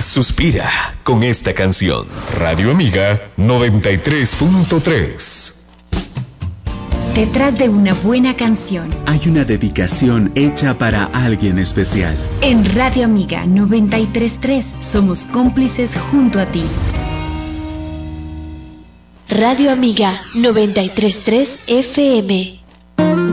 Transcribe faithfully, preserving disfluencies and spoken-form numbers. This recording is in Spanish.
suspira con esta canción. Radio Amiga noventa y tres punto tres. Detrás de una buena canción hay una dedicación hecha para alguien especial. En Radio Amiga noventa y tres punto tres somos cómplices junto a ti. Radio Amiga noventa y tres punto tres F M.